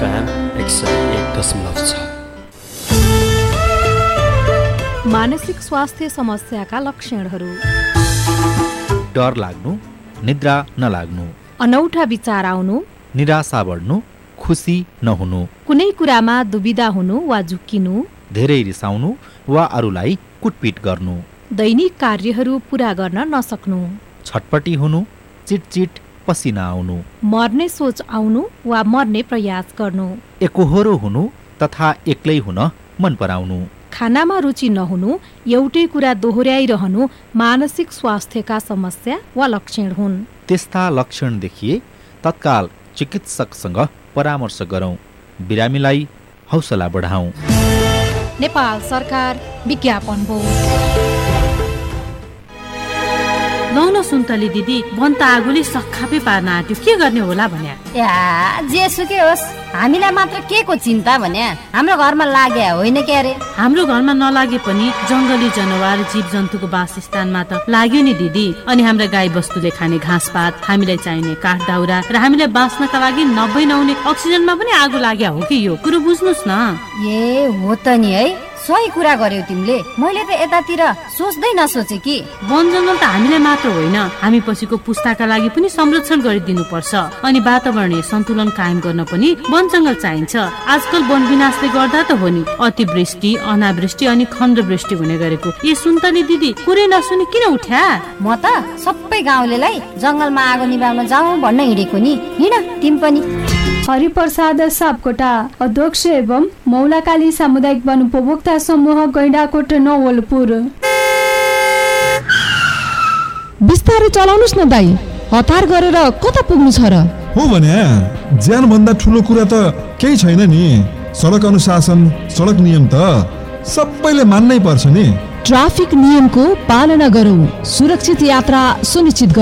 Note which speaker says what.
Speaker 1: FM 101.6।
Speaker 2: मानसिक स्वास्थ्य समस्याका लक्षणहरू:
Speaker 3: डर लाग्नु, निद्रा नलाग्नु,
Speaker 2: अनौठा विचार आउनु,
Speaker 3: निराशा बढ्नु, खुसी नहुनु,
Speaker 2: कुनै कुरामा दुविधा हुनु वा झुक्किनु,
Speaker 3: धेरै रिसाउनु वा अरूलाई कुटपिट गर्नु,
Speaker 2: दैनिक कार्यहरू पूरा गर्न नसक्नु,
Speaker 3: छटपटी हुनु, चिटचिट पसिना आउनु,
Speaker 2: मर्ने सोच आउनु वा मर्ने प्रयास गर्नु,
Speaker 3: एकोहोरो हुनु तथा एक्लै हुन मन पराउनु,
Speaker 2: खानामा रुचि नहुनु, एउटै कुरा दोहोर्याइरहनु मानसिक स्वास्थ्यका समस्या वा लक्षण हुन्।
Speaker 3: त्यस्ता लक्षण देखिए तत्काल चिकित्सकसँग परामर्श गरौँ, बिरामीलाई हौसला बढाउँ।
Speaker 2: नेपाल सरकार विज्ञापन बोर्ड।
Speaker 4: लौ न सुन्तली दिदी, वन त आगोले सखापै पार्न आँट्यो, के गर्ने होला भन्या?
Speaker 5: या जेसुकै होस्, हामीलाई मात्र के को चिन्ता भन्या? हाम्रो घरमा लाग्या होइन के अरे?
Speaker 4: हाम्रो घरमा नलागे पनि जंगली जनावर जीव जन्तुको वासस्थानमा त लाग्यो नि दिदी। अनि हाम्रा गाई बस्तुले खाने घाँसपात, हामीलाई चाहिने काठ दाउरा र हामीलाई बाँच्नका लागि नहुने अक्सिजनमा पनि आगो लाग्या हो कि? यो कुरो बुझ्नुस् न।
Speaker 5: ए हो त नि है, सही कुरा गर्यौ तिमीले। मैले त यतातिर सोच्दै नसोचे कि
Speaker 4: वन जंगल त हामीलाई मात्र होइन, हामी पछिको पुस्ताका लागि पनि संरक्षण गरिदिनु पर्छ। अनि वातावरणीय सन्तुलन कायम गर्न पनि वन जंगल चाहिन्छ। आजकल वन विनाशले गर्दा त हो नि अतिवृष्टि, अनावृष्टि अनि खण्डवृष्टि हुने गरेको। ये सुन्तली दिदी, कुरै नसुनी किन उठ्या?
Speaker 5: म त सबै गाउँलेलाई जंगलमा आगो निभाउन जाउँ भन्न हिँडेको नि। हिँड तिमी पनि।
Speaker 6: हरिप्रसाद सापकोटा, अध्यक्ष एवं मौलाकाली सामुदायिक वन उपभोक्ता समूह गैंडाकोट नवलपुर।
Speaker 7: बिस्तारै चलाउनुस् न दाइ, हतार गरेर कता पुग्नु छ र?
Speaker 8: हो भने ज्यान भन्दा ठुलो कुरा त केही छैन नि। सडक अनुशासन, सडक नियम त सबैले मान्नै पर्छ नि।
Speaker 7: ट्राफिक नियमको पालना गरौँ, सुरक्षित यात्रा सुनिश्चित गरौँ।